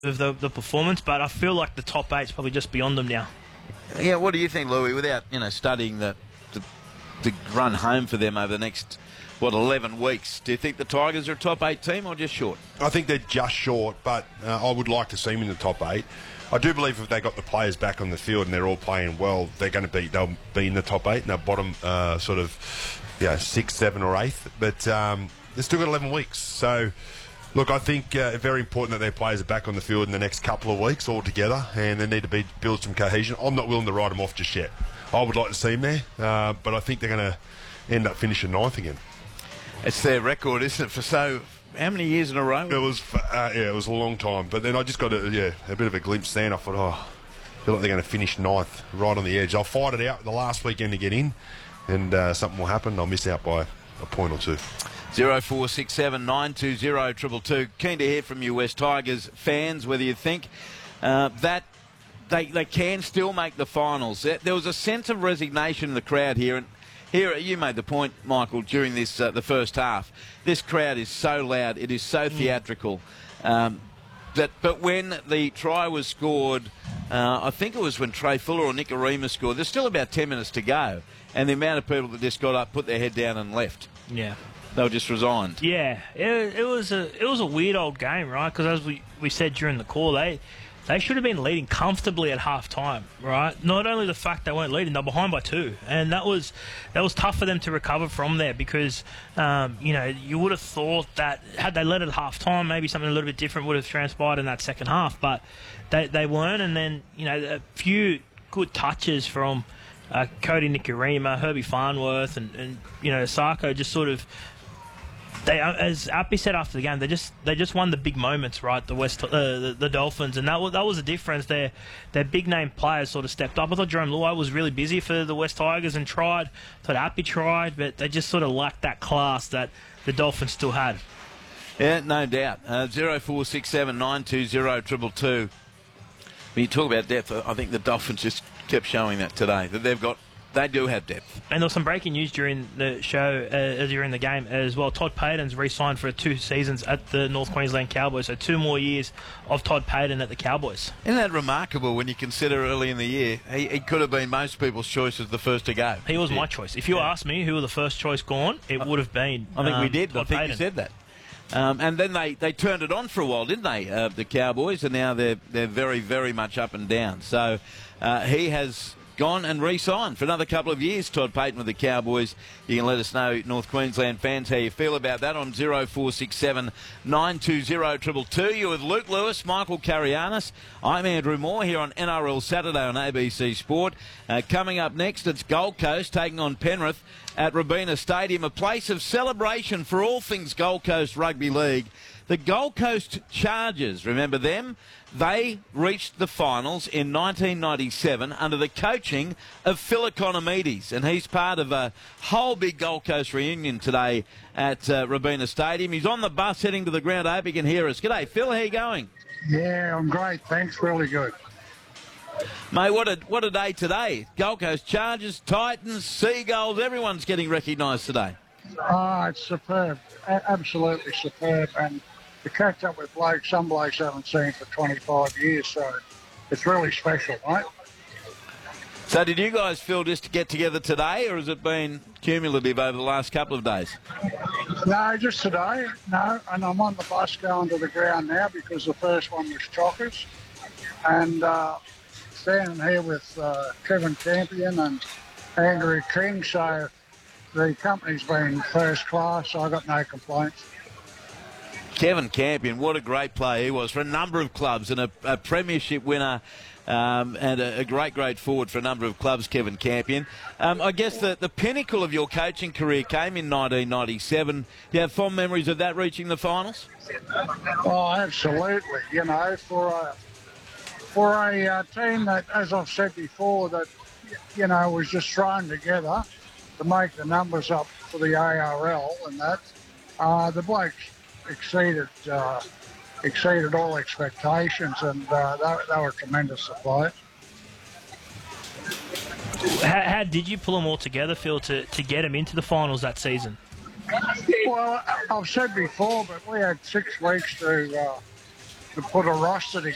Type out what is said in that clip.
of the performance, but I feel like the top eight's probably just beyond them now. Yeah, what do you think, Louis, without, studying the run home for them over the next, 11 weeks? Do you think the Tigers are a top 8 team or just short? I think they're just short, but I would like to see them in the top 8. I do believe if they got the players back on the field and they're all playing well, they'll be in the top 8 and they'll bottom 6, 7 or 8th. But they've still got 11 weeks. So, look, I think very important that their players are back on the field in the next couple of weeks all together, and they need to build some cohesion. I'm not willing to write them off just yet. I would like to see them there, but I think they're going to end up finishing 9th again. It's their record, isn't it, for how many years in a row? It was it was a long time. But then I just got a bit of a glimpse then. I thought, I feel like they're going to finish 9th, right on the edge. I'll fight it out the last weekend to get in, and something will happen. I'll miss out by a point or two. 0467 920 222. Keen to hear from you, West Tigers fans, whether you think that they can still make the finals. There was a sense of resignation in the crowd here, and here you made the point, Michael, during this the first half. This crowd is so loud, it is so theatrical. But when the try was scored, I think it was when Trey Fuller or Nikorima scored, there's still about 10 minutes to go, and the amount of people that just got up, put their head down and left. Yeah. They were just resigned. Yeah, it was a weird old game, right? Because as we said during the call, they should have been leading comfortably at half time, right? Not only the fact they weren't leading, they're behind by 2, and that was tough for them to recover from there because you would have thought that had they led at half time, maybe something a little bit different would have transpired in that second half, but they weren't, and then a few good touches from Cody Nikorima, Herbie Farnworth, and Sarko just sort of. As Appy said after the game, they just won the big moments, right? The Dolphins, and that was the difference. Their big name players sort of stepped up. I thought Jerome Luai was really busy for the West Tigers and tried. I thought Appy tried, but they just sort of lacked that class that the Dolphins still had. Yeah, no doubt. 0467 920 222. When you talk about depth, I think the Dolphins just kept showing that today that they do have depth. And there was some breaking news during the show, during the game as well. Todd Payten's re-signed for 2 seasons at the North Queensland Cowboys, so 2 more years of Todd Payten at the Cowboys. Isn't that remarkable when you consider early in the year, he could have been most people's choice as the first to go. He was my choice. If you asked me who was the first choice gone, it would have been I think we did. Todd I think Payten. you said that. And then they turned it on for a while, didn't they, the Cowboys, and now they're very, very much up and down. So he has gone and re-signed for another couple of years, Todd Payten with the Cowboys. You can let us know, North Queensland fans, how you feel about that on 0467 920 222. You're with Luke Lewis, Michael Carianis. I'm Andrew Moore here on NRL Saturday on ABC Sport. Coming up next, it's Gold Coast taking on Penrith at Robina Stadium, a place of celebration for all things Gold Coast Rugby League. The Gold Coast Chargers, remember them? They reached the finals in 1997 under the coaching of Phil Economides, and he's part of a whole big Gold Coast reunion today at Robina Stadium. He's on the bus heading to the ground. I hope you can hear us. G'day, Phil. How you going? Yeah, I'm great. Thanks. Really good. Mate, what a day today. Gold Coast Chargers, Titans, Seagulls, everyone's getting recognised today. Oh, it's superb. Absolutely superb. And to catch up with some blokes I haven't seen for 25 years, so it's really special, mate. So did you guys feel just to get together today, or has it been cumulative over the last couple of days? No, just today. No, and I'm on the bus going to the ground now because the first one was Chockers. And standing here with Kevin Campion and Andrew King, so the company's been first class, so I got no complaints. Kevin Campion, what a great player he was for a number of clubs, and a premiership winner and a great forward for a number of clubs, Kevin Campion. I guess the pinnacle of your coaching career came in 1997. Do you have fond memories of that, reaching the finals? Oh, absolutely. For a team that, as I've said before, that, was just thrown together to make the numbers up for the ARL and that, the blokes exceeded all expectations, and they were tremendous to play. How did you pull them all together, Phil, to get them into the finals that season? Well, I've said before, but we had 6 weeks to put a roster together.